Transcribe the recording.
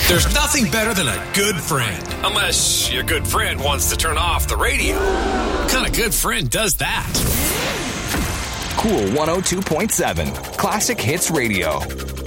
There's nothing better than a good friend. Unless your good friend wants to turn off the radio. What kind of good friend does that? Cool 102.7 Classic Hits Radio.